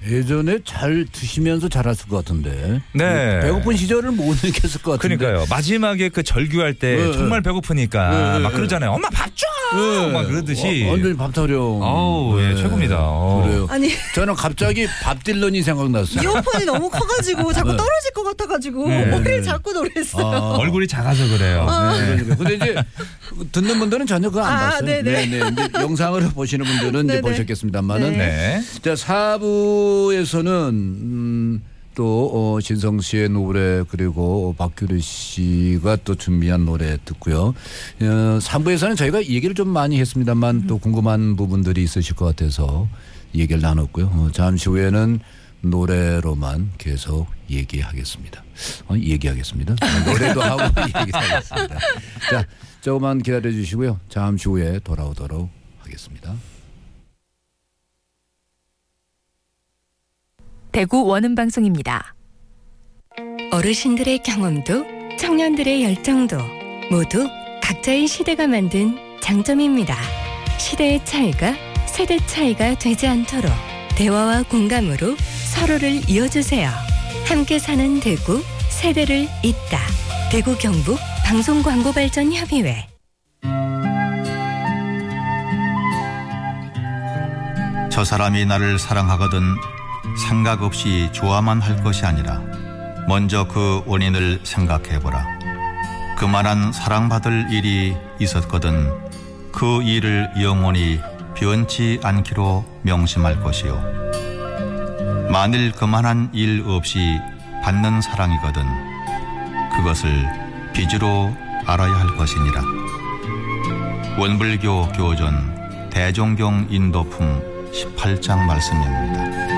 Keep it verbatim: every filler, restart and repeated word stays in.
예전에 잘 드시면서 자랐을 것 같은데. 네. 배고픈 시절을 못 느꼈을 것 같은데. 그러니까요. 마지막에 그 절규할 때 네, 정말 배고프니까 네, 막 네. 그러잖아요. 엄마 밥 줘! 네. 막 그러듯이. 어, 완전히 밥 타령. 어우, 예, 최고입니다. 어. 그래요. 아니 저는 갑자기 밥 딜런이 생각났어요. 이어폰이 너무 커가지고 자꾸 네. 떨어질 것 같아가지고 네. 머리를 자꾸 노랬어요. 아. 얼굴이 작아서 그래요. 네. 그러니까. 근데 이제 듣는 분들은 전혀 그거 안 아, 봤어요. 네네. 네네. 이제 영상으로 보시는 분들은 이제 네네. 보셨겠습니다만은. 네. 자, 사 부에서는 음, 또 어, 진성 씨의 노래 그리고 박규리 씨가 또 준비한 노래 듣고요. 어, 삼 부에서는 저희가 얘기를 좀 많이 했습니다만 음. 또 궁금한 부분들이 있으실 것 같아서 얘기를 나눴고요. 어, 잠시 후에는 노래로만 계속 얘기하겠습니다. 어, 얘기하겠습니다. 노래도 하고 얘기도 하겠습니다. 자, 조금만 기다려 주시고요. 잠시 후에 돌아오도록 하겠습니다. 대구 원음방송입니다. 어르신들의 경험도 청년들의 열정도 모두 각자의 시대가 만든 장점입니다. 시대의 차이가 세대 차이가 되지 않도록 대화와 공감으로 서로를 이어주세요. 함께 사는 대구, 세대를 잇다. 대구 경북 방송광고발전협의회. 저 사람이 나를 사랑하거든 생각 없이 좋아만 할 것이 아니라 먼저 그 원인을 생각해보라. 그만한 사랑받을 일이 있었거든 그 일을 영원히 변치 않기로 명심할 것이요. 만일 그만한 일 없이 받는 사랑이거든 그것을 빚으로 알아야 할 것이니라. 원불교 교전 대종경 인도품 십팔 장 말씀입니다.